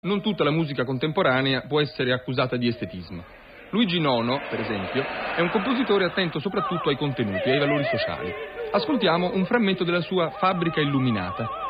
Non tutta la musica contemporanea può essere accusata di estetismo. Luigi Nono, per esempio, è un compositore attento soprattutto ai contenuti e ai valori sociali. Ascoltiamo un frammento della sua Fabbrica illuminata,